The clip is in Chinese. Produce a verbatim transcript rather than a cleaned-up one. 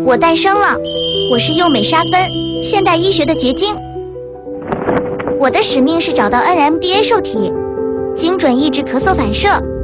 我诞生了，我是幼美沙芬，现代医学的结晶。我的使命是找到 N M D A 受体，精准抑制咳嗽反射，